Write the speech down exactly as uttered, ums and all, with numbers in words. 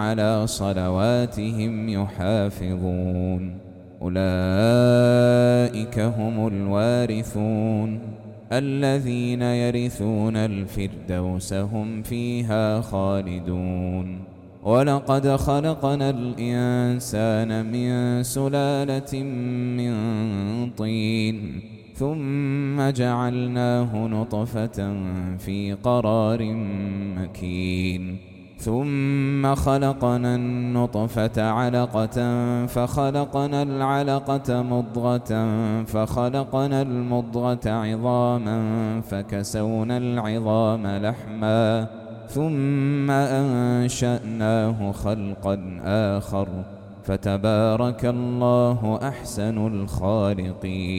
على صلواتهم يحافظون أولئك هم الوارثون الذين يرثون الفردوس هم فيها خالدون ولقد خلقنا الإنسان من سلالة من طين ثم جعلناه نطفة في قرار مكين ثم خلقنا النطفة علقة فخلقنا العلقة مضغة فخلقنا المضغة عظاما فكسونا العظام لحما ثم أنشأناه خلقا آخر فتبارك الله أحسن الخالقين.